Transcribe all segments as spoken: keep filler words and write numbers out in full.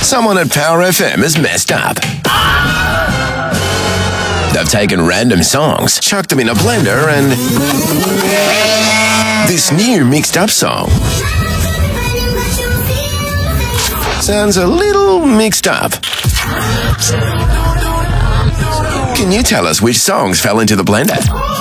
Someone at Power F M has messed up. They've taken random songs, chucked them in a blender, and this new mixed up song sounds a little mixed up. Can you tell us which songs fell into the blender?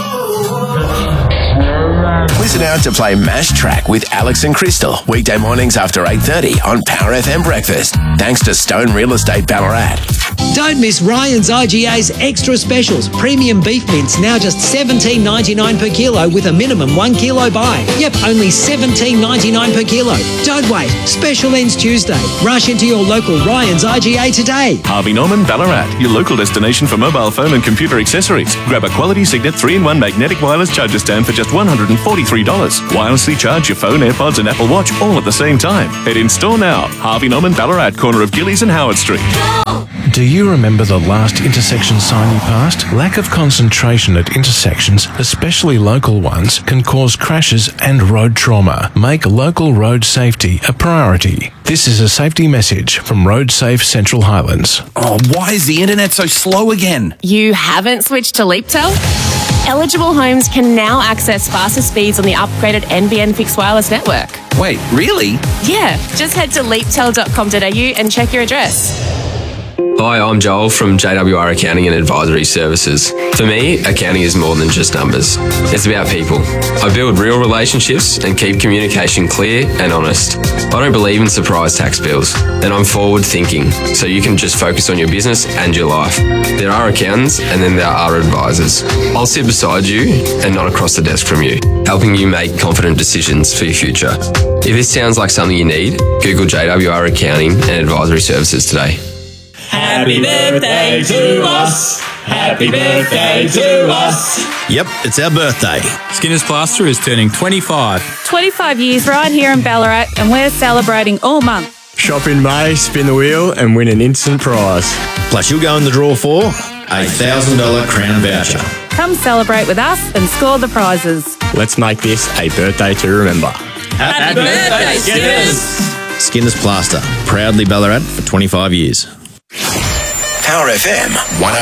Listen out to play Mash Track with Alex and Crystal, weekday mornings after eight thirty on Power F M Breakfast, thanks to Stone Real Estate Ballarat. Don't miss Ryan's I G A's extra specials. Premium beef mince now just seventeen ninety-nine per kilo with a minimum one kilo buy. Yep, only seventeen ninety-nine per kilo. Don't wait. Special ends Tuesday. Rush into your local Ryan's I G A today. Harvey Norman Ballarat, your local destination for mobile phone and computer accessories. Grab a quality Signet three in one magnetic wireless charger stand for just one hundred forty-three dollars. Wirelessly charge your phone, AirPods and Apple Watch all at the same time. Head in store now. Harvey Norman Ballarat, corner of Gillies and Howard Street. Do you remember the last intersection sign you passed? Lack of concentration at intersections, especially local ones, can cause crashes and road trauma. Make local road safety a priority. This is a safety message from Road Safe Central Highlands. Oh, why is the internet so slow again? You haven't switched to LeapTel? Eligible homes can now access faster speeds on the upgraded N B N fixed wireless network. Wait, really? Yeah, just head to leap tel dot com dot a u and check your address. Hi, I'm Joel from J W R Accounting and Advisory Services. For me, accounting is more than just numbers. It's about people. I build real relationships and keep communication clear and honest. I don't believe in surprise tax bills, and I'm forward thinking, so you can just focus on your business and your life. There are accountants and then there are advisors. I'll sit beside you and not across the desk from you, helping you make confident decisions for your future. If this sounds like something you need, Google J W R Accounting and Advisory Services today. Happy birthday to us. Happy birthday to us. Yep, it's our birthday. Skinner's Plaster is turning twenty-five. twenty-five years right here in Ballarat, and we're celebrating all month. Shop in May, spin the wheel and win an instant prize. Plus you'll go in the draw for a one thousand dollars Crown voucher. Come celebrate with us and score the prizes. Let's make this a birthday to remember. Happy, Happy birthday, Skinners! Skinner's Plaster, proudly Ballarat for twenty-five years. Power F M one oh